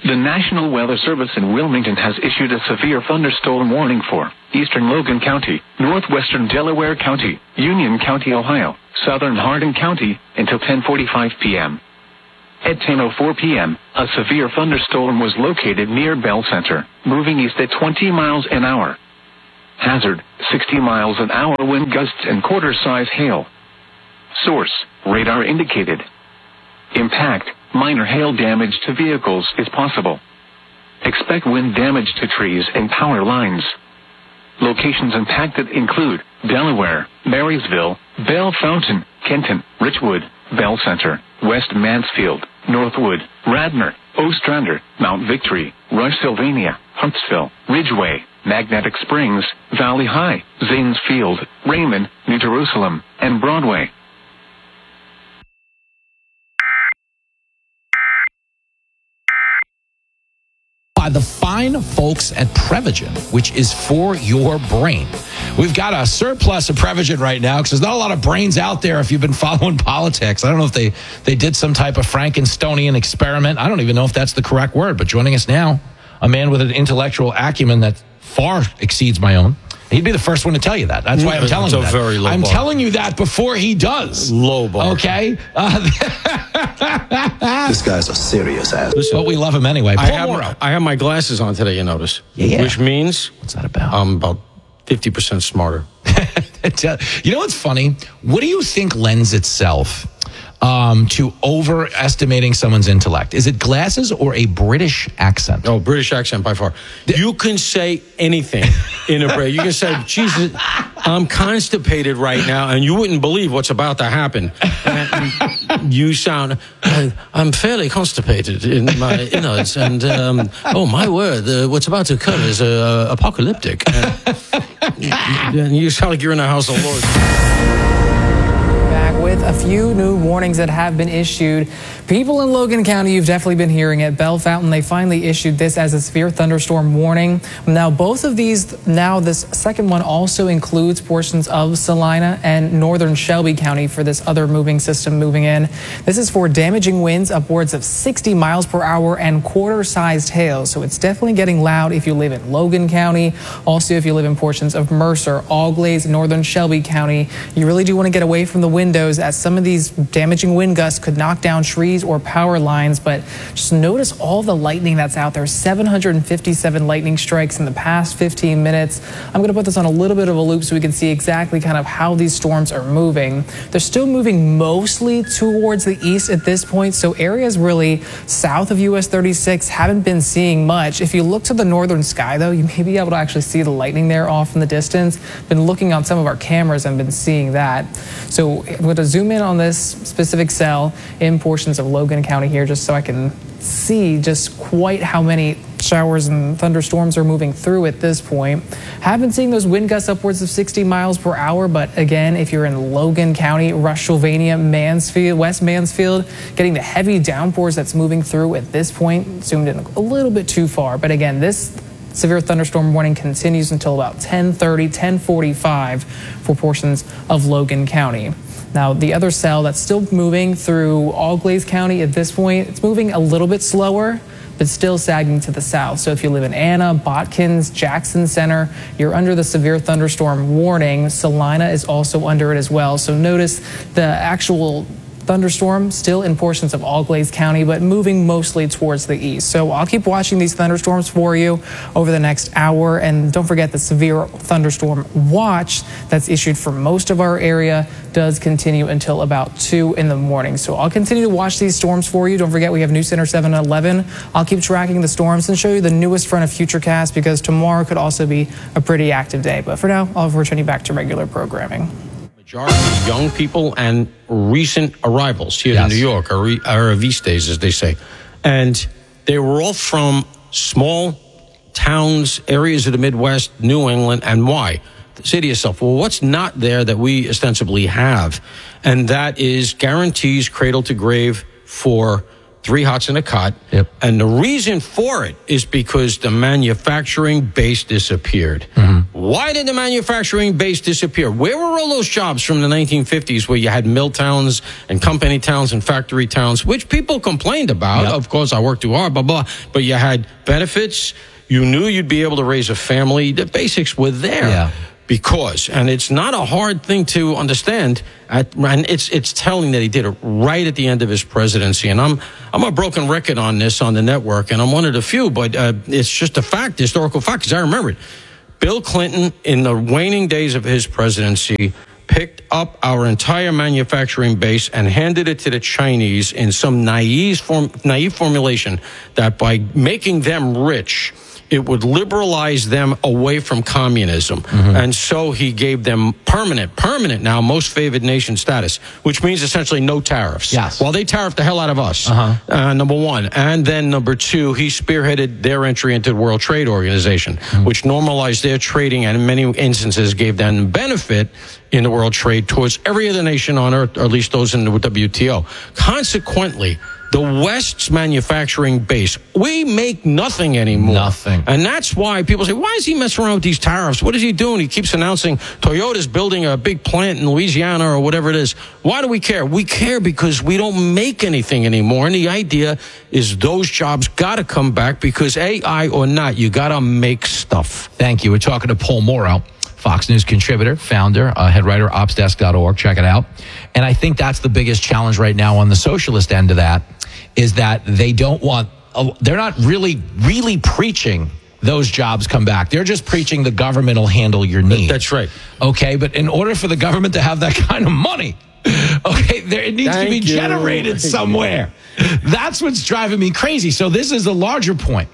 The National Weather Service in Wilmington has issued a severe thunderstorm warning for eastern Logan County, northwestern Delaware County, Union County, Ohio, southern Hardin County, until 10:45 p.m. At 10:04 p.m., a severe thunderstorm was located near Bell Center, moving east at 20 miles an hour. Hazard, 60 miles an hour wind gusts and quarter-size hail. Source, radar indicated. Impact, minor hail damage to vehicles is possible. Expect wind damage to trees and power lines. Locations impacted include Delaware, Marysville, Bell Fountain, Kenton, Richwood, Bell Center, West Mansfield, Northwood, Radnor, Ostrander, Mount Victory, Rush, Sylvania, Huntsville, Ridgeway, Magnetic Springs, Valley High, Zanesfield, Raymond, New Jerusalem, and Broadway. By the fine folks at Prevagen, which is for your brain. We've got a surplus of Prevagen right now because there's not a lot of brains out there if you've been following politics. I don't know if they did some type of Frankensteinian experiment. I don't even know if that's the correct word, but joining us now, a man with an intellectual acumen that far exceeds my own. He'd be the first one to tell you that. That's why I'm telling you that. Very low I'm bar. telling you that before he does. Low bar. Okay? This guy's a serious ass. Listen, but we love him anyway. I have my glasses on today, you notice. Yeah. Which means... What's that about? I'm about 50% smarter. You know what's funny? What do you think lends itself to overestimating someone's intellect? Is it glasses or a British accent? Oh, British accent by far. You can say anything in a British. You can say, Jesus, I'm constipated right now, and you wouldn't believe what's about to happen. And you sound, I'm fairly constipated in my innards, and oh my word, what's about to occur is apocalyptic. And you sound like you're in the House of Lords. With a few new warnings that have been issued. People in Logan County, you've definitely been hearing it. Bell Fountain, they finally issued this as a severe thunderstorm warning. Now, both of these, this second one also includes portions of Salina and northern Shelby County for this other moving system moving in. This is for damaging winds upwards of 60 miles per hour and quarter-sized hail. So it's definitely getting loud if you live in Logan County. Also, if you live in portions of Mercer, Auglaize, northern Shelby County, you really do want to get away from the windows as some of these damaging wind gusts could knock down trees or power lines. But just notice all the lightning that's out there. 757 lightning strikes in the past 15 minutes. I'm going to put this on a little bit of a loop so we can see exactly kind of how these storms are moving. They're still moving mostly towards the east at this point, so areas really south of US 36 haven't been seeing much. If you look to the northern sky, though, you may be able to actually see the lightning there off in the distance. Been looking on some of our cameras and been seeing that. So I'm going to zoom in on this specific cell in portions of Logan County here just so I can see just quite how many showers and thunderstorms are moving through at this point. Have been seeing those wind gusts upwards of 60 miles per hour, but again, if you're in Logan County, Rush, Sylvania, Mansfield, West Mansfield, getting the heavy downpours that's moving through at this point, zoomed in a little bit too far. But again, this severe thunderstorm warning continues until about 10:30, 10:45 for portions of Logan County. Now, the other cell that's still moving through Auglaize County at this point, it's moving a little bit slower, but still sagging to the south. So if you live in Anna, Botkins, Jackson Center, you're under the severe thunderstorm warning. Salina is also under it as well. So notice the actual thunderstorm still in portions of Auglaize County, but moving mostly towards the east. So I'll keep watching these thunderstorms for you over the next hour. And don't forget the severe thunderstorm watch that's issued for most of our area does continue until about 2 in the morning. So I'll continue to watch these storms for you. Don't forget we have News Center 7 at 11. I'll keep tracking the storms and show you the newest front of Futurecast because tomorrow could also be a pretty active day. But for now, I'll return you back to regular programming. Majority of young people and recent arrivals here in New York, arrivistas, as they say. And they were all from small towns, areas of the Midwest, New England, and why? Say to yourself, well, what's not there that we ostensibly have? And that is guarantees cradle to grave for 3 hots and a cot. Yep. And the reason for it is because the manufacturing base disappeared. Why did the manufacturing base disappear? Where were all those jobs from the 1950s where you had mill towns and company towns and factory towns, which people complained about? Yep. Of course, I worked too hard, blah, blah. But you had benefits. You knew you'd be able to raise a family. The basics were there. Yeah. Because, and it's not a hard thing to understand, and it's telling that he did it right at the end of his presidency. And I'm a broken record on this on the network, and I'm one of the few, but it's just a fact, historical fact, because I remember it. Bill Clinton, in the waning days of his presidency, picked up our entire manufacturing base and handed it to the Chinese in some naive formulation that by making them rich, it would liberalize them away from communism. And so he gave them permanent now, most favored nation status, which means essentially no tariffs. Yes. Well, they tariffed the hell out of us, number one. And then number two, he spearheaded their entry into the World Trade Organization, which normalized their trading and in many instances gave them benefit in the world trade towards every other nation on earth, or at least those in the WTO. Consequently, the West's manufacturing base, we make nothing anymore. Nothing. And that's why people say, why is he messing around with these tariffs? What is he doing? He keeps announcing Toyota's building a big plant in Louisiana or whatever it is. Why do we care? We care because we don't make anything anymore. And the idea is those jobs got to come back because AI or not, you got to make stuff. Thank you. We're talking to Paul Morrow, Fox News contributor, founder, head writer, opsdesk.org. Check it out. And I think that's the biggest challenge right now on the socialist end of that, is that they don't want, they're not really preaching those jobs come back. They're just preaching the government will handle your needs. That's right. Okay, but in order for the government to have that kind of money, okay, it needs to be generated somewhere. That's what's driving me crazy. So this is a larger point.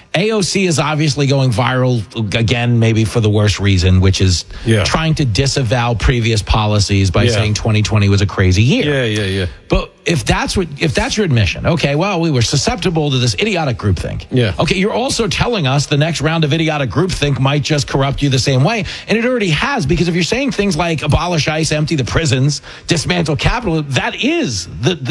AOC is obviously going viral again, maybe for the worst reason, which is trying to disavow previous policies by saying 2020 was a crazy year. Yeah. But if that's your admission, okay, well, we were susceptible to this idiotic groupthink. Yeah. Okay, you're also telling us the next round of idiotic groupthink might just corrupt you the same way, and it already has, because if you're saying things like abolish ICE, empty the prisons, dismantle capitalism, that is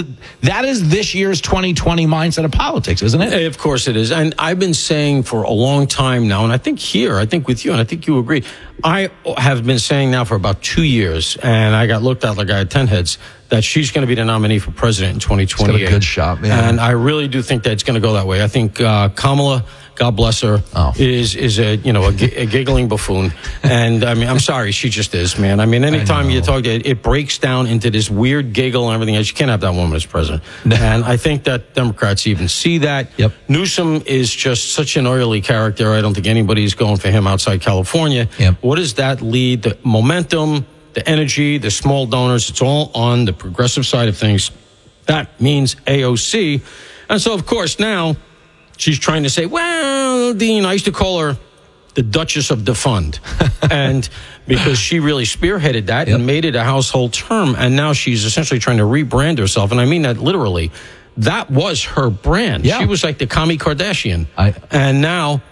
this year's 2020 mindset of politics, isn't it? Of course it is. And I've been saying for a long time now, and I think with you, and I think you agree, I have been saying now for about 2 years, and I got looked at like I had 10 heads, that she's going to be the nominee for president in 2028. She's got a good shot, man. And I really do think that it's going to go that way. I think Kamala, God bless her, is a giggling buffoon. And I mean, I'm sorry, she just is, man. I mean, anytime you talk to it breaks down into this weird giggle and everything else. You can't have that woman as president. And I think that Democrats even see that. Yep. Newsom is just such an oily character. I don't think anybody's going for him outside California. Yep. What does that lead? The momentum, the energy, the small donors, it's all on the progressive side of things. That means AOC. And so, of course, now she's trying to say, well, Dean, I used to call her the Duchess of Defund. And because she really spearheaded that and made it a household term. And now she's essentially trying to rebrand herself. And I mean that literally. That was her brand. Yeah. She was like the Khloe Kardashian. And now,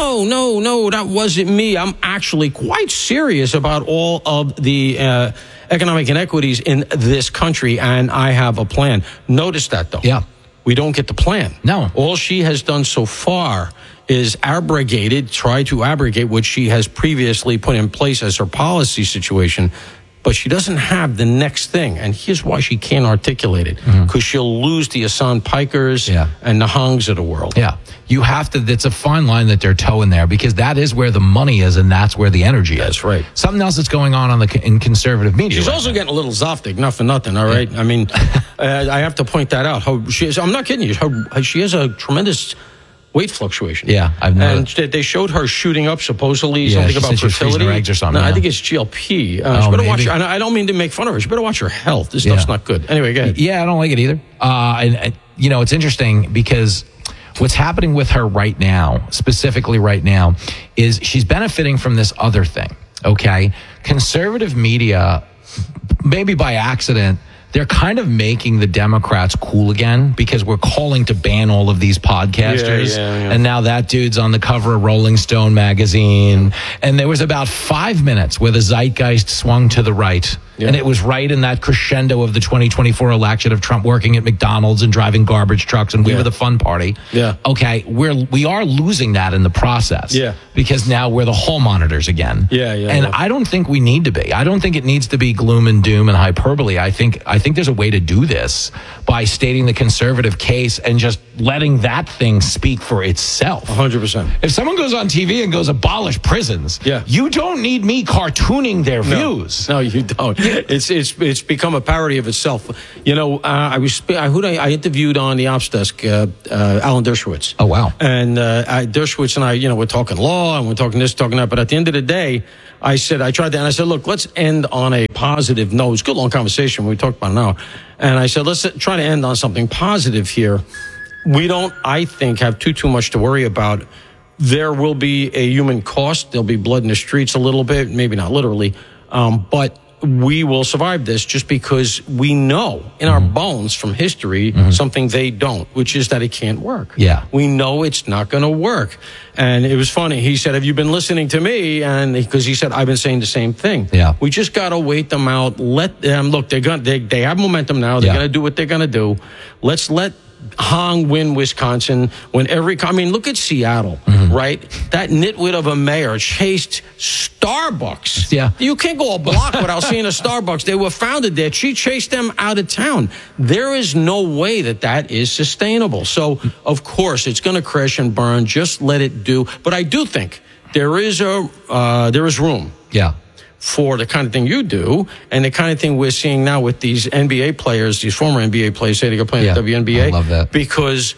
no, that wasn't me. I'm actually quite serious about all of the economic inequities in this country, and I have a plan. Notice that, though. Yeah. We don't get the plan. No. All she has done so far is try to abrogate what she has previously put in place as her policy situation. But she doesn't have the next thing. And here's why she can't articulate it. Because she'll lose the Hassan Pikers and the Hungs of the world. Yeah. You have to, it's a fine line that they're towing there, because that is where the money is and that's where the energy is. That's right. Something else that's going on in conservative media. She's also getting a little Zoftig, not for nothing, all right? I mean, I have to point that out. I'm not kidding you. She has a tremendous weight fluctuation. Yeah, I've noticed. And they showed her shooting up supposedly something about fertility. Her eggs or something. No, I think it's GLP. She better watch her. And I don't mean to make fun of her. She better watch her health. This stuff's not good. Anyway, go ahead. Yeah, I don't like it either. And it's interesting because what's happening with her right now, specifically right now, is she's benefiting from this other thing. Okay, conservative media, maybe by accident, they're kind of making the Democrats cool again, because we're calling to ban all of these podcasters. Yeah. And now that dude's on the cover of Rolling Stone magazine. And there was about 5 minutes where the zeitgeist swung to the right. and it was right in that crescendo of the 2024 election of Trump working at McDonald's and driving garbage trucks, and we were the fun party. Yeah. Okay, we are losing that in the process. Yeah. Because now we're the hall monitors again. And I don't think we need to be. I don't think it needs to be gloom and doom and hyperbole. I think there's a way to do this by stating the conservative case and just letting that thing speak for itself. 100%. If someone goes on TV and goes abolish prisons, you don't need me cartooning their views. No, you don't. It's become a parody of itself. You know, I interviewed on the ops desk Alan Dershowitz. Oh wow! And Dershowitz and I, we're talking law and we're talking this, talking that. But at the end of the day, I said, look, let's end on a positive note. It was a good long conversation. We talked about an hour. And I said, let's try to end on something positive here. We don't, I think, have too much to worry about. There will be a human cost. There'll be blood in the streets a little bit, maybe not literally, but we will survive this just because we know in our bones from history something they don't, which is that it can't work. Yeah. We know it's not going to work. And it was funny. He said, have you been listening to me? And because he said, I've been saying the same thing. Yeah. We just got to wait them out. Let them look. They have momentum now. They're going to do what they're going to do. Let's let Hong win Wisconsin when look at Seattle, right? That nitwit of a mayor chased Starbucks. Yeah. You can't go a block without seeing a Starbucks. They were founded there. She chased them out of town. There is no way that is sustainable. So, of course, it's going to crash and burn. Just let it do. But I do think there is room. Yeah. For the kind of thing you do and the kind of thing we're seeing now with these NBA players, these former NBA players say they're going to play in the WNBA. I love that. Because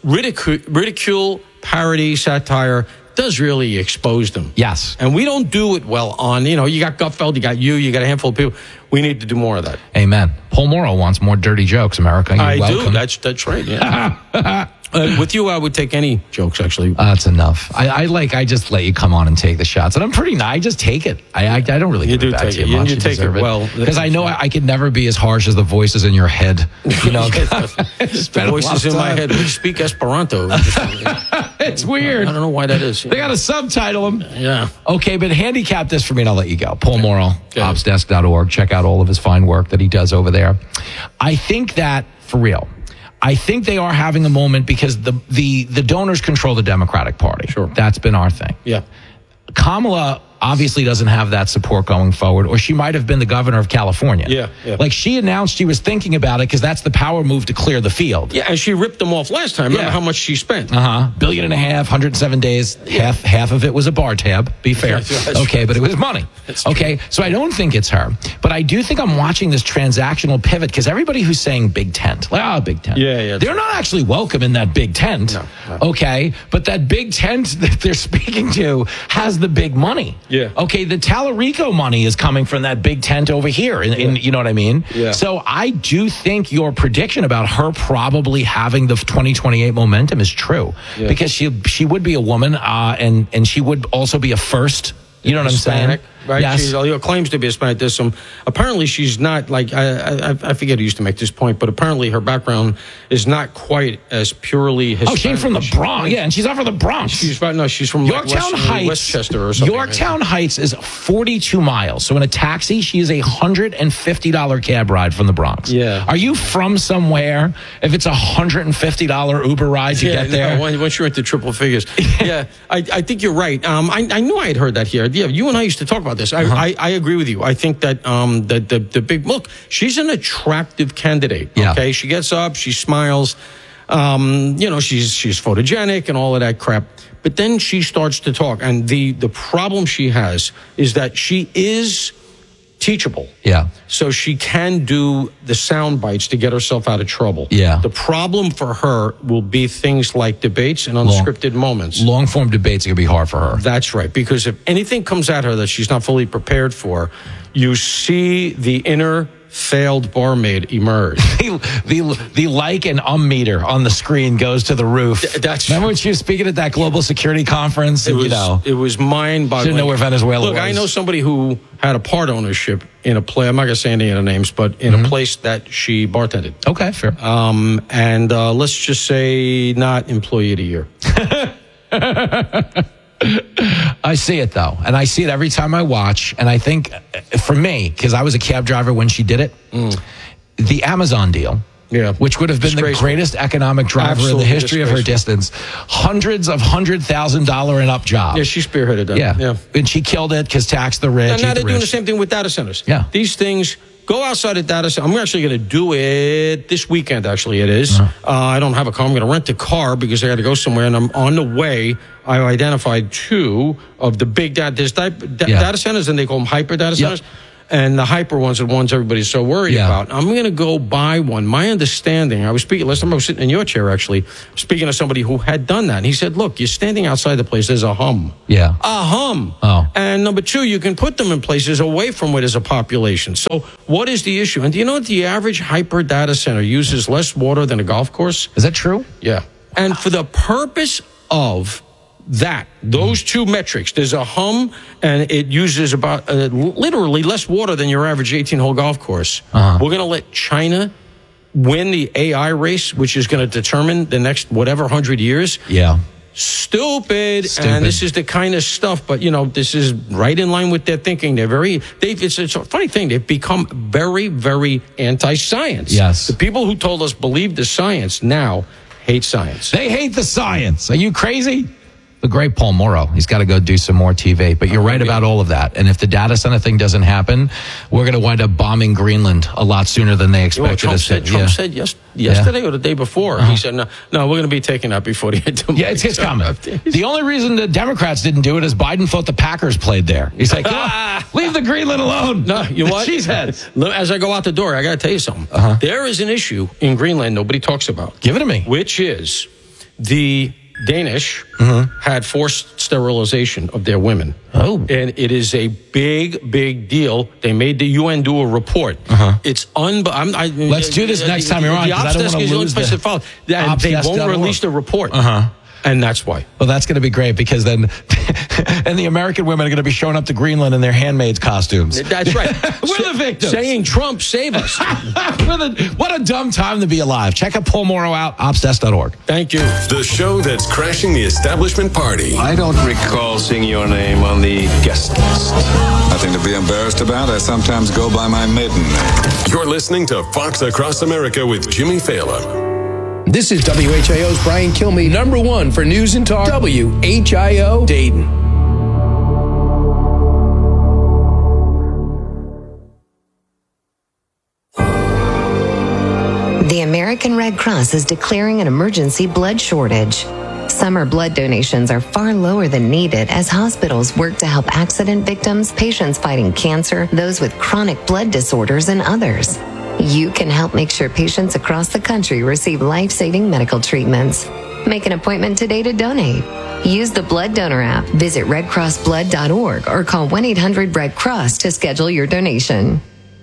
ridicule, parody, satire does really expose them. Yes. And we don't do it well on, you got Gutfeld, you got a handful of people. We need to do more of that. Amen. Paul Morrow wants more dirty jokes, America. You're welcome. Do. That's right. Yeah. With you, I would take any jokes, actually. That's enough. I just let you come on and take the shots. And I'm pretty nice. I just take it. I don't really give it back to you much. You take it well. Because I know I could never be as harsh as the voices in your head. The voices in my head. We speak Esperanto. It's weird. I don't know why that is. They got to subtitle them. Yeah. Okay, but handicap this for me and I'll let you go. Paul Morrow, opsdesk.org. Check out all of his fine work that he does over there. I think that, for real, I think they are having a moment because the donors control the Democratic Party. Sure. That's been our thing. Yeah. Kamala obviously doesn't have that support going forward, or she might have been the governor of California. Yeah. Like she announced she was thinking about it because that's the power move to clear the field. Yeah, and she ripped them off last time. Remember how much she spent? $1.5 billion, 107 days. Half of it was a bar tab, be fair. Okay, but it was money. Okay, so I don't think it's her. But I do think I'm watching this transactional pivot because everybody who's saying big tent, big tent. Yeah. They're not actually welcome in that big tent. No. Okay, but that big tent that they're speaking to has the big money. Yeah. Okay, the Tallarico money is coming from that big tent over here. You know what I mean? Yeah. So I do think your prediction about her probably having the 2028 momentum is true because she would be a woman and she would also be a first. You know what Hispanic, I'm saying? Right? Yes. She claims to be Hispanic. There's some. Apparently, she's not like I forget who used to make this point, but apparently her background is not quite as purely Hispanic. Oh, she's from the Bronx. Yeah, and she's not from the Bronx. She's from Yorktown Heights, Westchester or something. Yorktown Heights is 42 miles. So in a taxi, she is $150 cab ride from the Bronx. Yeah. Are you from somewhere? If it's $150 Uber ride to get there, once you're into triple figures. Yeah, I think you're right. I knew I had heard that here. Yeah, you and I used to talk about this. I agree with you. I think that the big look, she's an attractive candidate. Okay, she gets up, she smiles. She's photogenic and all of that crap. But then she starts to talk, and the problem she has is that she is teachable. Yeah. So she can do the sound bites to get herself out of trouble. Yeah. The problem for her will be things like debates and unscripted moments. Long form debates are going to be hard for her. That's right. Because if anything comes at her that she's not fully prepared for, you see the inner failed barmaid emerge. the like and meter on the screen goes to the roof. Remember when she was speaking at that global security conference? It was mind-boggling. Didn't know where Venezuela was. Look, I know somebody who had a part ownership in a play. I'm not going to say any of the names, but in a place that she bartended. Okay, fair. And let's just say not employee of the year. I see it, though. And I see it every time I watch. And I think, for me, because I was a cab driver when she did it, the Amazon deal, which would have been the greatest economic driver in the history of her distance, hundreds of $100,000 and up jobs. Yeah, she spearheaded that. Yeah. And she killed it because tax the rich. And now they're doing the same thing with data centers. Yeah. These things... Go outside a data center. I'm actually going to do it this weekend, actually, it is. I don't have a car. I'm going to rent a car because I got to go somewhere, and I'm on the way. I identified 2 of the big data centers, and they call them hyper data centers. And the hyper ones are the ones everybody's so worried about. I'm going to go buy one. My understanding, I was speaking, last time I was sitting in your chair, actually, speaking to somebody who had done that. And he said, look, you're standing outside the place, there's a hum. Yeah. A hum. Oh. And number 2, you can put them in places away from where there's a population. So what is the issue? And do you know that the average hyper data center uses less water than a golf course? Is that true? Yeah. And for the purpose of those 2 metrics, there's a hum, and it uses about literally less water than your average 18-hole golf course. We're going to let China win the AI race, which is going to determine the next whatever 100 years. Yeah. Stupid. And this is the kind of stuff, but this is right in line with their thinking. It's a funny thing. They've become very, very anti-science. Yes. The people who told us believe the science now hate science. They hate the science. Are you crazy? The great Paul Morrow. He's got to go do some more TV. But you're right about all of that. And if the data center thing doesn't happen, we're going to wind up bombing Greenland a lot sooner than they expected us to. Trump said yesterday or the day before, he said, no, we're going to be taking that before the end of the month. Yeah, it's coming. The only reason the Democrats didn't do it is Biden thought the Packers played there. He's like, leave the Greenland alone. No, you know what? Cheeseheads. As I go out the door, I got to tell you something. There is an issue in Greenland nobody talks about. Give it to me. Which is the Danish had forced sterilization of their women. Oh. And it is a big, big deal. They made the UN do a report. It's Let's do this next time you're on. The ops desk is the only place to follow. And they won't release the report. And that's why. Well, that's going to be great because then and the American women are going to be showing up to Greenland in their handmaids costumes. That's right. We're the victims. Saying Trump, save us. What a dumb time to be alive. Check out Paul Morrow out, opsdesk.org. Thank you. The show that's crashing the establishment party. I don't recall seeing your name on the guest list. Nothing to be embarrassed about. I sometimes go by my maiden name. You're listening to Fox Across America with Jimmy Fallon. This is WHIO's Brian Kilmeade, #1 for news and talk. WHIO Dayton. The American Red Cross is declaring an emergency blood shortage. Summer blood donations are far lower than needed as hospitals work to help accident victims, patients fighting cancer, those with chronic blood disorders, and others. You can help make sure patients across the country receive life-saving medical treatments. Make an appointment today to donate. Use the Blood Donor app, visit redcrossblood.org, or call 1-800-RED-CROSS to schedule your donation.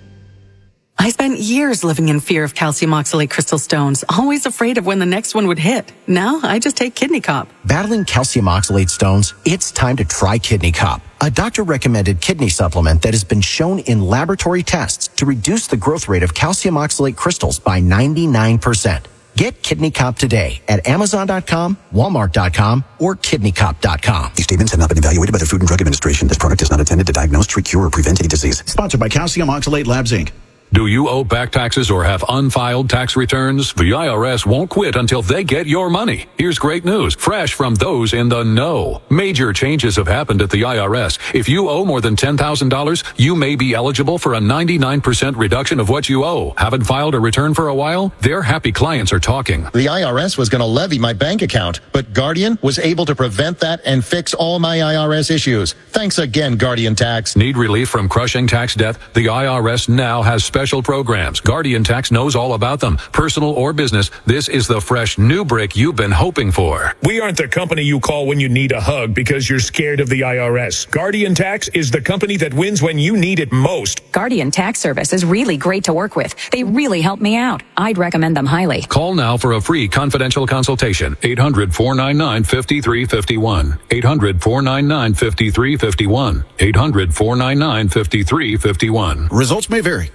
I spent years living in fear of calcium oxalate crystal stones, always afraid of when the next one would hit. Now I just take Kidney Cop. Battling calcium oxalate stones? It's time to try Kidney Cop, a doctor-recommended kidney supplement that has been shown in laboratory tests to reduce the growth rate of calcium oxalate crystals by 99%. Get Kidney Cop today at Amazon.com, Walmart.com, or KidneyCop.com. These statements have not been evaluated by the Food and Drug Administration. This product is not intended to diagnose, treat, cure, or prevent any disease. Sponsored by Calcium Oxalate Labs, Inc. Do you owe back taxes or have unfiled tax returns? The IRS won't quit until they get your money. Here's great news, fresh from those in the know. Major changes have happened at the IRS. If you owe more than $10,000, you may be eligible for a 99% reduction of what you owe. Haven't filed a return for a while? Their happy clients are talking. The IRS was going to levy my bank account, but Guardian was able to prevent that and fix all my IRS issues. Thanks again, Guardian Tax. Need relief from crushing tax debt? The IRS now has special programs. Guardian Tax knows all about them. Personal or business, this is the fresh new brick you've been hoping for. We aren't the company you call when you need a hug because you're scared of the IRS. Guardian Tax is the company that wins when you need it most. Guardian Tax Service is really great to work with. They really help me out. I'd recommend them highly. Call now for a free confidential consultation. 800-499-5351. 800-499-5351. 800-499-5351. Results may vary.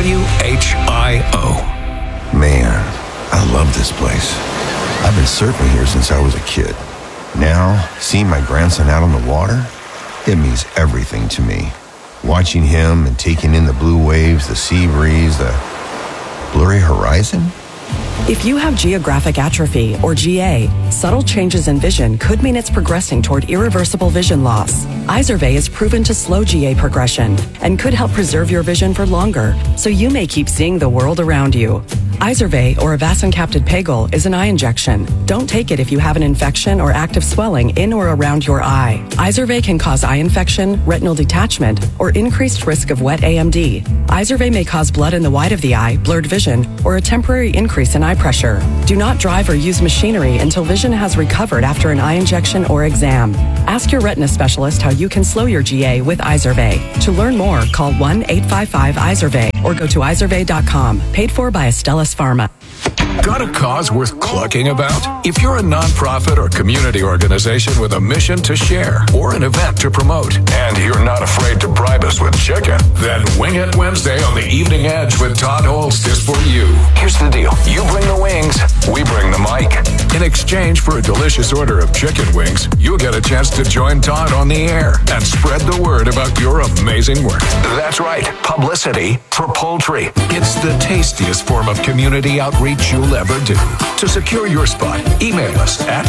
WHIO. Man, I love this place. I've been surfing here since I was a kid. Now, seeing my grandson out on the water, It means everything to me. Watching him and taking in the blue waves, the sea breeze, the blurry horizon. If you have geographic atrophy, or GA, subtle changes in vision could mean it's progressing toward irreversible vision loss. Izervay is proven to slow GA progression and could help preserve your vision for longer, so you may keep seeing the world around you. Izervay, or avacincaptad pegol, is an eye injection. Don't take it if you have an infection or active swelling in or around your eye. Izervay can cause eye infection, retinal detachment, or increased risk of wet AMD. Izervay may cause blood in the white of the eye, blurred vision, or a temporary increase in eye pressure. Do not drive or use machinery until vision has recovered after an eye injection or exam. Ask your retina specialist how you can slow your GA with Izervay. To learn more, call 1-855-IZERVAY or go to izervay.com. Paid for by Astellas Pharma. Got a cause worth clucking about? If you're a nonprofit or community organization with a mission to share or an event to promote, and you're not afraid to bribe us with chicken, then Wing It Wednesday on the Evening Edge with Todd Holst is for you. Here's the deal. You bring the wings, we bring the mic. In exchange for a delicious order of chicken wings, you'll get a chance to join Todd on the air and spread the word about your amazing work. That's right, publicity for poultry. It's the tastiest form of community outreach you'll ever do. To secure your spot, email us at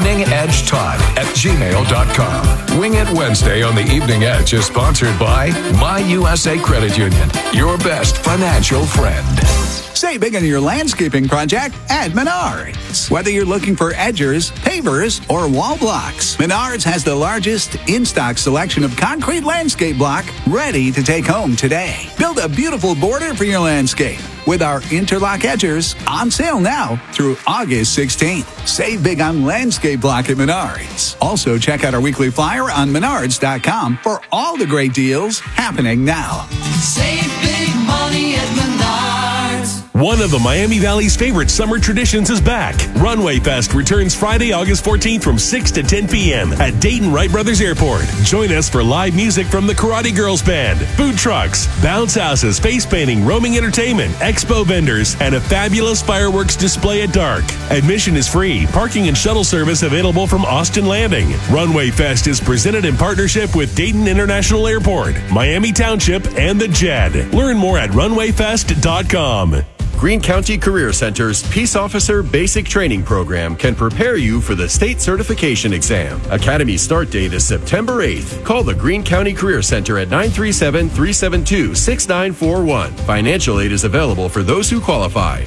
eveningedgetod@gmail.com. Wing It Wednesday on the Evening Edge is sponsored by My USA Credit Union, your best financial friend. Save big on your landscaping project at Menards. Whether you're looking for edgers, pavers, or wall blocks, Menards has the largest in-stock selection of concrete landscape block ready to take home today. Build a beautiful border for your landscape with our interlock edgers on sale now through August 16th. Save big on landscape block at Menards. Also, check out our weekly flyer on Menards.com for all the great deals happening now. Save big money at Menards. One of the Miami Valley's favorite summer traditions is back. Runway Fest returns Friday, August 14th from 6 to 10 p.m. at Dayton Wright Brothers Airport. Join us for live music from the Karate Girls Band, food trucks, bounce houses, face painting, roaming entertainment, expo vendors, and a fabulous fireworks display at dark. Admission is free. Parking and shuttle service available from Austin Landing. Runway Fest is presented in partnership with Dayton International Airport, Miami Township, and the JED. Learn more at runwayfest.com. Greene County Career Center's Peace Officer Basic Training Program can prepare you for the state certification exam. Academy start date is September 8th. Call the Greene County Career Center at 937-372-6941. Financial aid is available for those who qualify.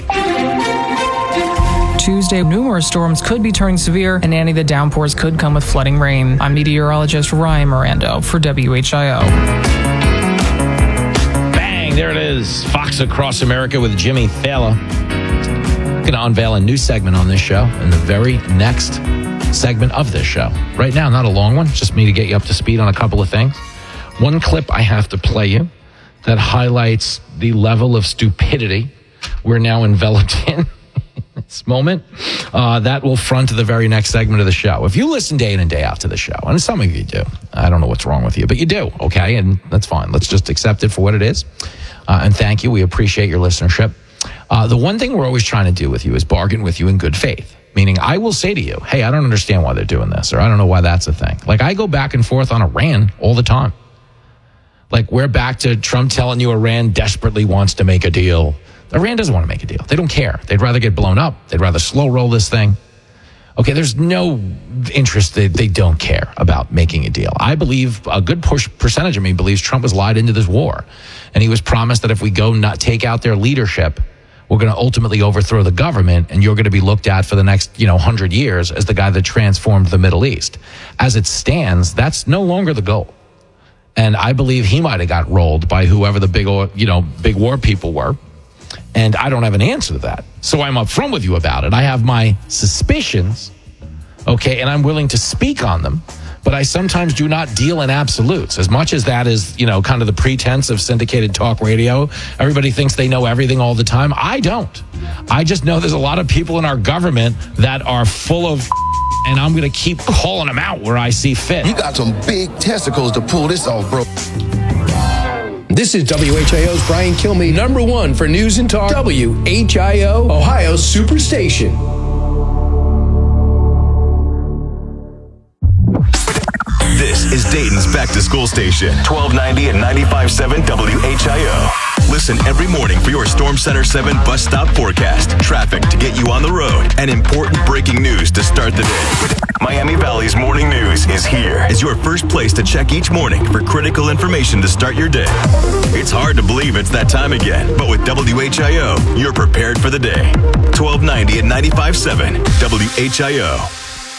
Tuesday, numerous storms could be turning severe, and Annie, the downpours could come with flooding rain. I'm meteorologist Ryan Mirando for WHIO. There it is. Fox Across America with Jimmy Thaler. Going to unveil a new segment on this show in the very next segment of this show. Right now, not a long one, just me to get you up to speed on a couple of things. One clip I have to play you that highlights the level of stupidity we're now enveloped in this moment. That will front to the very next segment of the show. If you listen day in and day out to the show, and some of you do, I don't know what's wrong with you, but you do, okay? And that's fine. Let's just accept it for what it is. And thank you. We appreciate your listenership. The one thing we're always trying to do with you is bargain with you in good faith. Meaning I will say to you, hey, I don't understand why they're doing this, or I don't know why that's a thing. Like, I go back and forth on Iran all the time. Like, we're back to Trump telling you Iran desperately wants to make a deal. Iran doesn't want to make a deal. They don't care. They'd rather get blown up. They'd rather slow roll this thing. Okay, there's no interest. They don't care about making a deal. I believe a good percentage of me believes Trump was lied into this war. And he was promised that if we go not take out their leadership, we're going to ultimately overthrow the government, and you're going to be looked at for the next, 100 years as the guy that transformed the Middle East. As it stands, that's no longer the goal. And I believe he might have got rolled by whoever the big war people were. And I don't have an answer to that. So I'm upfront with you about it. I have my suspicions, okay, and I'm willing to speak on them. But I sometimes do not deal in absolutes. As much as that is, kind of the pretense of syndicated talk radio. Everybody thinks they know everything all the time. I don't. I just know there's a lot of people in our government that are full of and I'm going to keep calling them out where I see fit. You got some big testicles to pull this off, bro. This is WHIO's Brian Kilmeade, number one for news and talk. WHIO, Ohio's Superstation. This is Dayton's back-to-school station, 1290 and 95.7 WHIO. Listen every morning for your Storm Center 7 bus stop forecast, traffic to get you on the road, and important breaking news to start the day. Miami Valley's Morning News is here as your first place to check each morning for critical information to start your day. It's hard to believe it's that time again, but with WHIO, you're prepared for the day. 1290 and 95.7 WHIO.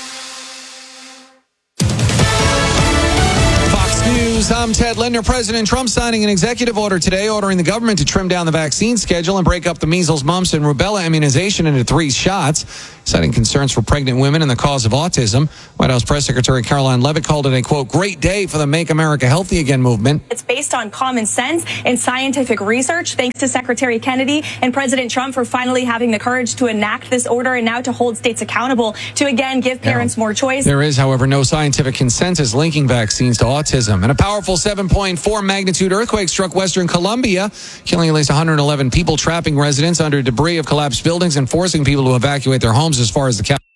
I'm Ted Linder. President Trump signing an executive order today ordering the government to trim down the vaccine schedule and break up the measles, mumps, and rubella immunization into 3 shots, citing concerns for pregnant women and the cause of autism. White House Press Secretary Caroline Leavitt called it a, quote, great day for the Make America Healthy Again movement. It's based on common sense and scientific research, thanks to Secretary Kennedy and President Trump for finally having the courage to enact this order and now to hold states accountable to, again, give parents more choice. There is, however, no scientific consensus linking vaccines to autism. And a powerful 7.4 magnitude earthquake struck Western Colombia, killing at least 111 people, trapping residents under debris of collapsed buildings and forcing people to evacuate their homes as far as the capital.